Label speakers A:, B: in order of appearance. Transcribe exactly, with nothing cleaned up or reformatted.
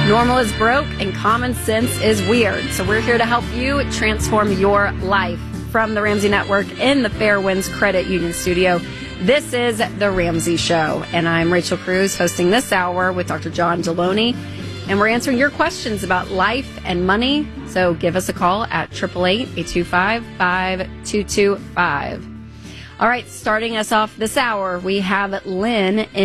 A: Normal is broke and common sense is weird. So we're here to help you transform your life. From the Ramsey Network in the Fairwinds Credit Union studio, this is The Ramsey Show. And I'm Rachel Cruz, hosting this hour with Doctor John Deloney. And we're answering your questions about life and money. So give us a call at eight eight eight, eight two five, five two two five. All right, starting us off this hour, we have Lynn in